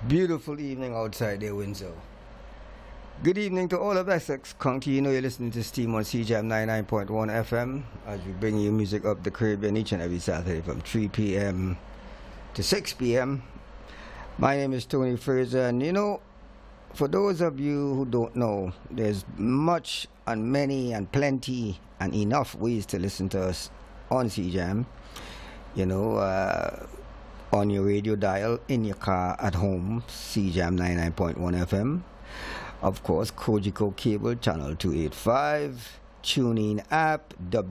Beautiful evening outside there, Windsor. Good evening to all of Essex County. You know you're listening to Steam on CJAM 99.1 FM as we bring you music up the Caribbean each and every Saturday from 3 p.m. to 6 p.m. My name is Tony Fraser, and you know, for those of you who don't know, there's much and many and plenty and enough ways to listen to us on CJAM. You know, on your radio dial, in your car, at home, CJAM 99.1 FM. Of course, Kojiko Cable, channel 285. TuneIn app,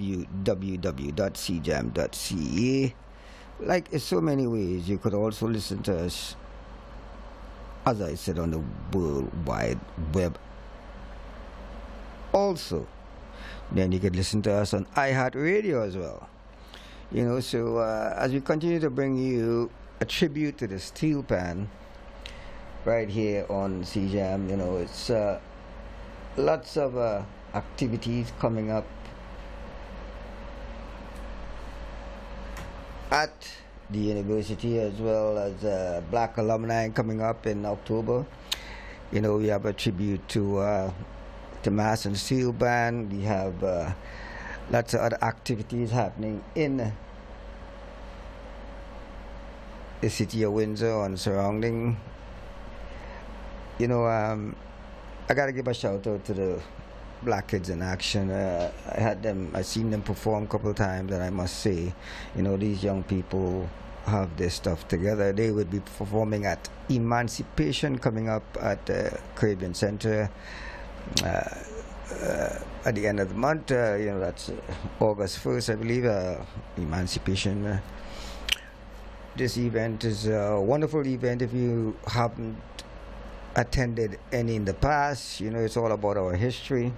www.cjam.ca. Like, in so many ways, you could also listen to us, as I said, on the World Wide Web. Also, then you could listen to us on iHeartRadio as well. You know, so as we continue to bring you a tribute to the steel pan right here on CJAM, you know, it's lots of activities coming up at the university, as well as Black Alumni coming up in October. You know, we have a tribute to the Mass and Steel Band. We have lots of other activities happening in the city of Windsor and surrounding. You know, I gotta give a shout out to the Black Kids in Action. I seen them perform a couple of times, and I must say, you know, these young people have their stuff together. They would be performing at Emancipation coming up at the Caribbean Center at the end of the month. You know, that's August 1st, I believe. Emancipation. This event is a wonderful event. If you haven't attended any in the past, you know, it's all about our history.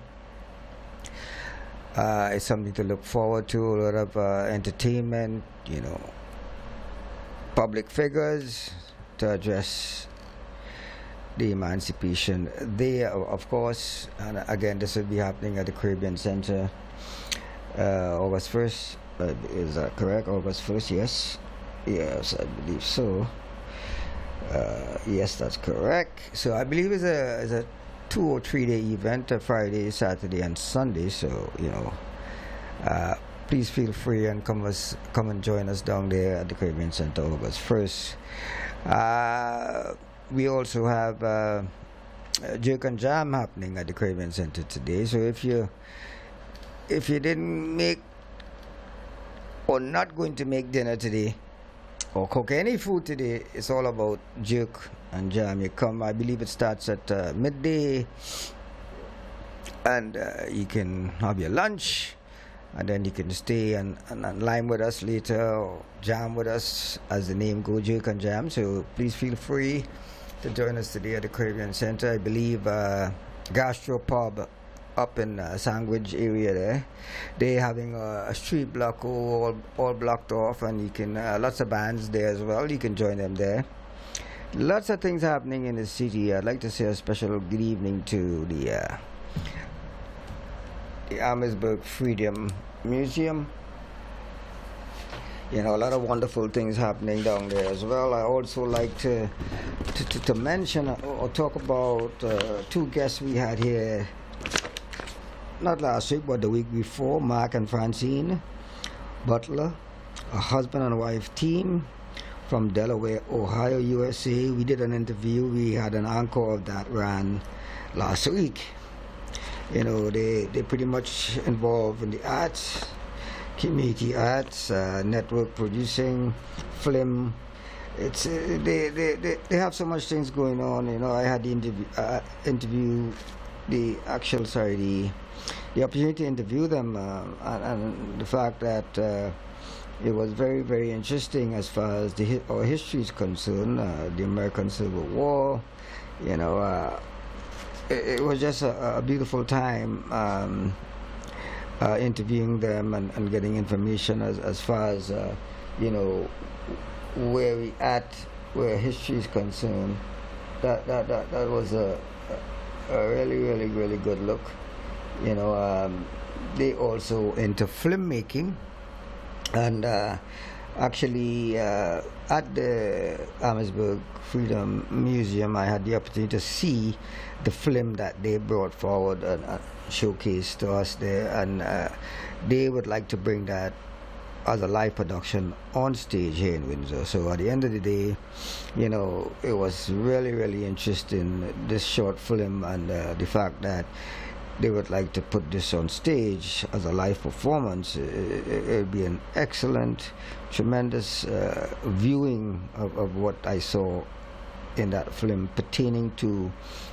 It's something to look forward to. A lot of entertainment, you know, public figures to address the Emancipation Day, of course. And again, this will be happening at the Caribbean Center August 1st. Is that correct? August 1st, yes. Yes, I believe so. Yes, that's correct. So I believe it's a 2 or 3 day event, Friday, Saturday, and Sunday. So, you know, please feel free and come and join us down there at the Caribbean Center August 1st. We also have Jerk and Jam happening at the Caribbean Center today. So if you didn't make or not going to make dinner today, or cook any food today, it's all about Jerk and Jam. You come, I believe it starts at midday, and you can have your lunch, and then you can stay and lime with us later, or jam with us, as the name goes, Jerk and Jam. So please feel free to join us today at the Caribbean Center. I believe Gastro Pub up in Sandwich area there, they're having a street block all blocked off, and you can lots of bands there as well. You can join them there. Lots of things happening in the city. I'd like to say a special good evening to the Amherstburg Freedom Museum. You know, a lot of wonderful things happening down there as well. I also like to mention or talk about 2 guests we had here, not last week, but the week before. Mark and Francine Butler, a husband and wife team from Delaware, Ohio, USA. We did an interview. We had an encore of that ran last week. You know, they pretty much involved in the arts, community arts, network producing, film. It's they have so much things going on. You know, I had the interview, the opportunity to interview them, and the fact that it was very, very interesting as far as our history is concerned, the American Civil War. You know, it was just a beautiful time interviewing them and getting information as far as you know, where history is concerned. That was a really, really, really good look. You know, they also into filmmaking, and Actually, at the Amherstburg Freedom Museum, I had the opportunity to see the film that they brought forward and showcased to us there, and they would like to bring that as a live production on stage here in Windsor. So at the end of the day, you know, it was really, really interesting, this short film, and the fact that they would like to put this on stage as a live performance. It would be an excellent, tremendous viewing of what I saw in that film pertaining to,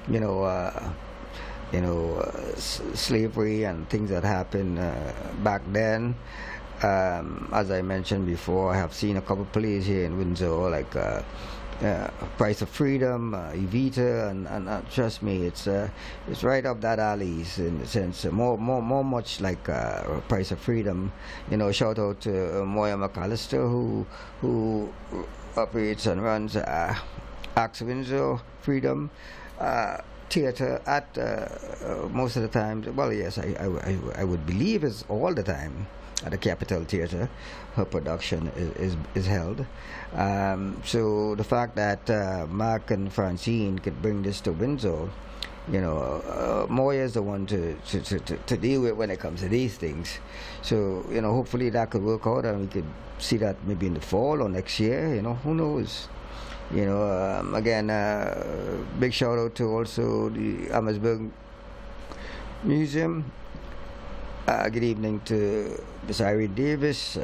slavery and things that happened back then. As I mentioned before, I have seen a couple plays here in Windsor, like Price of Freedom, Evita, and trust me, it's right up that alley in the sense, more much like Price of Freedom. You know, shout out to Moya McAllister, who operates and runs Axe Windsor Freedom Theatre at most of the time. Well, yes, I would believe it's all the time at the Capitol Theatre. Her production is held. So the fact that Mark and Francine could bring this to Windsor, you know, Moya is the one to deal with when it comes to these things. So, you know, hopefully that could work out and we could see that maybe in the fall or next year. You know, who knows? You know, again, big shout out to also the Amherstburg Museum. Good evening to Miss Irene Davis,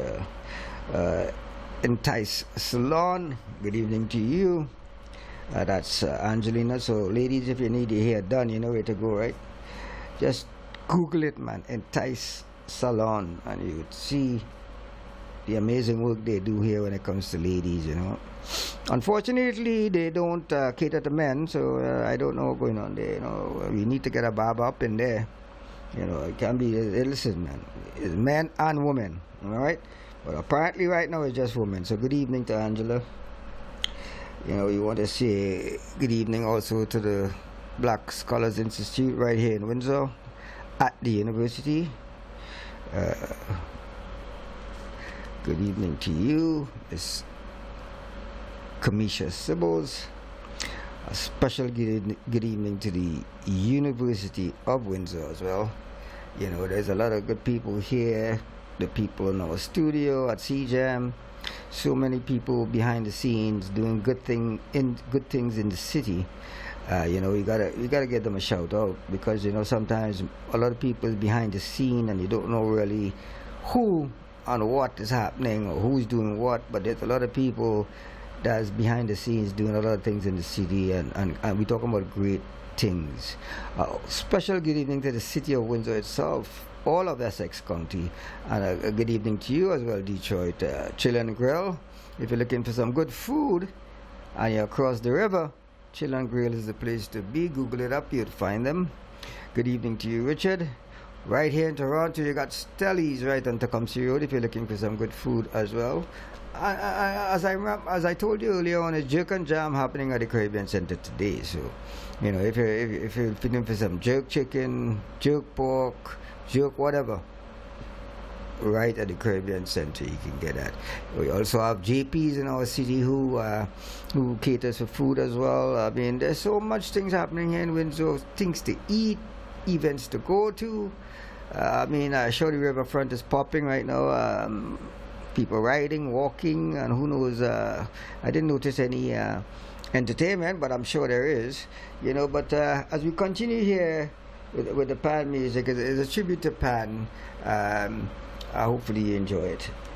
Entice Salon. Good evening to you. That's Angelina. So, ladies, if you need your hair done, you know where to go, right? Just Google it, man. Entice Salon, and you would see the amazing work they do here when it comes to ladies, you know. Unfortunately, they don't cater to men, so I don't know what's going on there. You know, we need to get a barber up in there. You know, it can be, listen, man, it's men and women, all right? But apparently right now it's just women. So good evening to Angela. You know, we want to say good evening also to the Black Scholars Institute right here in Windsor at the university. Good evening to you, Miss Kamisha Sibbles. A special good evening to the University of Windsor as well. You know, there's a lot of good people here, the people in our studio at CJAM, so many people behind the scenes doing good things in the city. You know, you gotta give them a shout out, because you know sometimes a lot of people is behind the scene and you don't know really who and what is happening or who's doing what, but there's a lot of people that's behind the scenes doing a lot of things in the city, and we're talking about great things. Special good evening to the city of Windsor itself, all of Essex County, and a good evening to you as well, Detroit. Chill and Grill. If you're looking for some good food and you're across the river, Chill and Grill is the place to be. Google it up, you'll find them. Good evening to you, Richard. Right here in Toronto, you got Stellies right on Tecumseh Road if you're looking for some good food as well. As I told you earlier on, a jerk and jam happening at the Caribbean Center today. So, you know, if you're looking for some jerk chicken, jerk pork, jerk whatever, right at the Caribbean Center you can get that. We also have JP's in our city who caters for food as well. I mean, there's so much things happening here in Windsor, things to eat, events to go to. I mean, Shorty Riverfront is popping right now. People riding, walking, and who knows, I didn't notice any entertainment, but I'm sure there is, you know. But as we continue here with the Pan music, it's a tribute to Pan. Hopefully you enjoy it.